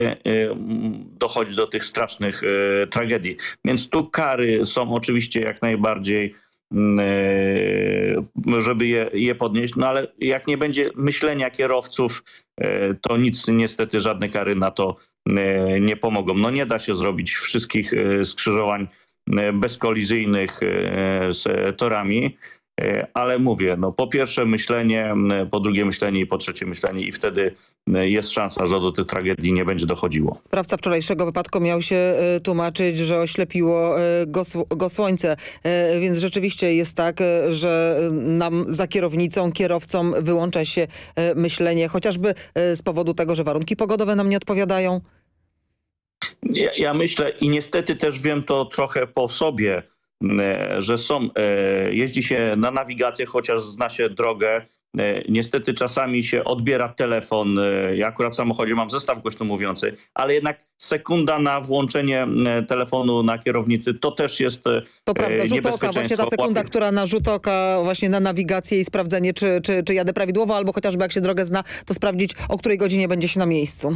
dochodzi do tych strasznych tragedii. Więc tu kary są oczywiście jak najbardziej, żeby je podnieść, no ale jak nie będzie myślenia kierowców, to nic, niestety żadne kary na to nie pomogą. No nie da się zrobić wszystkich skrzyżowań bezkolizyjnych z torami, ale mówię, no po pierwsze myślenie, po drugie myślenie i po trzecie myślenie i wtedy jest szansa, że do tych tragedii nie będzie dochodziło. Sprawca wczorajszego wypadku miał się tłumaczyć, że oślepiło go słońce, więc rzeczywiście jest tak, że nam za kierownicą, kierowcom wyłącza się myślenie, chociażby z powodu tego, że warunki pogodowe nam nie odpowiadają. Ja myślę i niestety też wiem to trochę po sobie, że jeździ się na nawigację, chociaż zna się drogę. Niestety czasami się odbiera telefon. Ja akurat w samochodzie mam zestaw głośnomówiący, ale jednak sekunda na włączenie telefonu na kierownicy to też jest To prawda, rzut oka, właśnie ta sekunda, która na rzut oka, właśnie na nawigację i sprawdzenie, czy jadę prawidłowo, albo chociażby jak się drogę zna, to sprawdzić, o której godzinie będzie się na miejscu.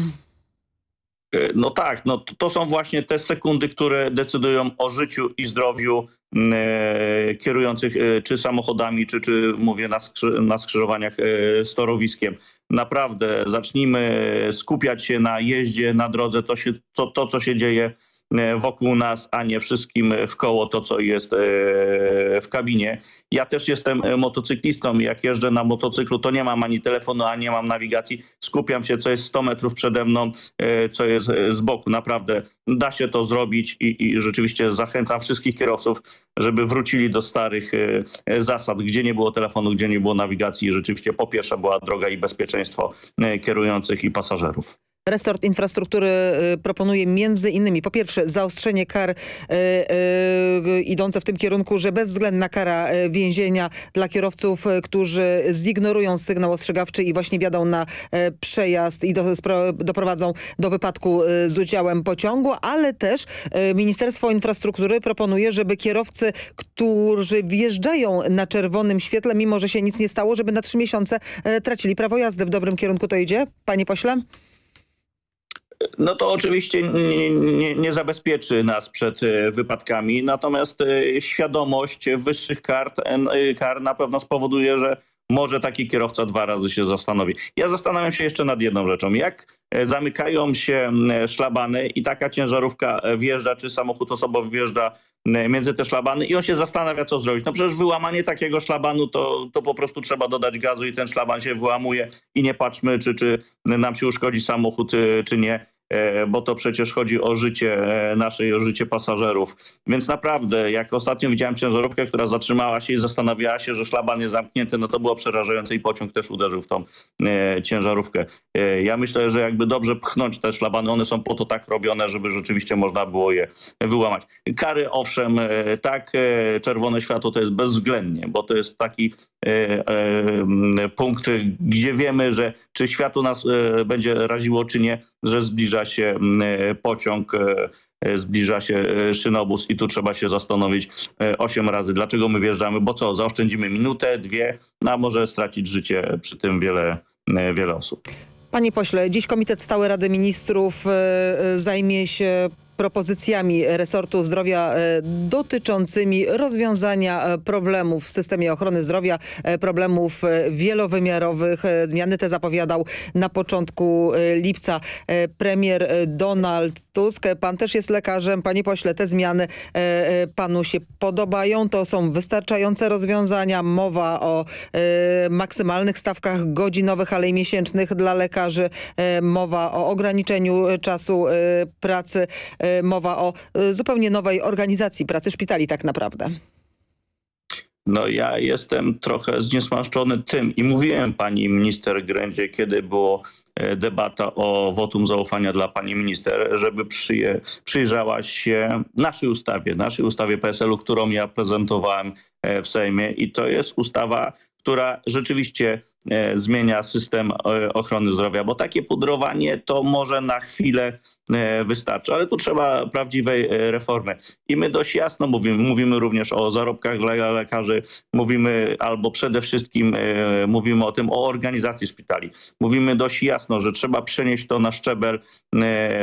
No tak, no to są właśnie te sekundy, które decydują o życiu i zdrowiu kierujących czy samochodami, czy mówię na skrzyżowaniach z torowiskiem. Naprawdę zacznijmy skupiać się na jeździe, na drodze, to co się dzieje wokół nas, a nie wszystkim w koło to, co jest w kabinie. Ja też jestem motocyklistą. Jak jeżdżę na motocyklu, to nie mam ani telefonu, ani nie mam nawigacji. Skupiam się, co jest 100 metrów przede mną, co jest z boku. Naprawdę da się to zrobić i rzeczywiście zachęcam wszystkich kierowców, żeby wrócili do starych zasad, gdzie nie było telefonu, gdzie nie było nawigacji. Rzeczywiście po pierwsze była droga i bezpieczeństwo kierujących i pasażerów. Resort Infrastruktury proponuje między innymi po pierwsze zaostrzenie kar idące w tym kierunku, że bezwzględna kara więzienia dla kierowców, którzy zignorują sygnał ostrzegawczy i właśnie wjadą na przejazd i doprowadzą do wypadku z udziałem pociągu, ale też Ministerstwo Infrastruktury proponuje, żeby kierowcy, którzy wjeżdżają na czerwonym świetle, mimo że się nic nie stało, żeby na 3 miesiące tracili prawo jazdy. W dobrym kierunku to idzie, panie pośle? No to oczywiście nie zabezpieczy nas przed wypadkami, natomiast świadomość wyższych kar na pewno spowoduje, że może taki kierowca 2 razy się zastanowi. Ja zastanawiam się jeszcze nad jedną rzeczą. Jak zamykają się szlabany i taka ciężarówka wjeżdża, czy samochód osobowy wjeżdża między te szlabany i on się zastanawia, co zrobić. No przecież wyłamanie takiego szlabanu to po prostu trzeba dodać gazu i ten szlaban się wyłamuje i nie patrzmy, czy nam się uszkodzi samochód, czy nie. Bo to przecież chodzi o życie nasze i o życie pasażerów. Więc naprawdę, jak ostatnio widziałem ciężarówkę, która zatrzymała się i zastanawiała się, że szlaban jest zamknięty, no to było przerażające i pociąg też uderzył w tą ciężarówkę. Ja myślę, że jakby dobrze pchnąć te szlabany, one są po to tak robione, żeby rzeczywiście można było je wyłamać. Kary owszem, tak, czerwone światło to jest bezwzględnie, bo to jest taki punkt, gdzie wiemy, że czy światło nas będzie raziło, czy nie, że zbliża się pociąg, zbliża się szynobus i tu trzeba się zastanowić 8 razy, dlaczego my wjeżdżamy, bo co, zaoszczędzimy minutę, 2, a może stracić życie przy tym wiele osób. Panie pośle, dziś Komitet Stały Rady Ministrów zajmie się propozycjami resortu zdrowia dotyczącymi rozwiązania problemów w systemie ochrony zdrowia, problemów wielowymiarowych. Zmiany te zapowiadał na początku lipca premier Donald Tusk. Pan też jest lekarzem. Panie pośle, te zmiany panu się podobają? To są wystarczające rozwiązania? Mowa o maksymalnych stawkach godzinowych, ale i miesięcznych dla lekarzy. Mowa o ograniczeniu czasu pracy. Mowa o zupełnie nowej organizacji pracy szpitali tak naprawdę. No ja jestem trochę zniesmaczony tym i mówiłem pani minister Grędzie, kiedy była debata o wotum zaufania dla pani minister, żeby przyjrzała się naszej ustawie PSL-u, którą ja prezentowałem w Sejmie i to jest ustawa, która rzeczywiście zmienia system ochrony zdrowia, bo takie pudrowanie to może na chwilę wystarczy, ale tu trzeba prawdziwej reformy. I my dość jasno mówimy również o zarobkach dla lekarzy, mówimy albo przede wszystkim mówimy o organizacji szpitali. Mówimy dość jasno, że trzeba przenieść to na szczebel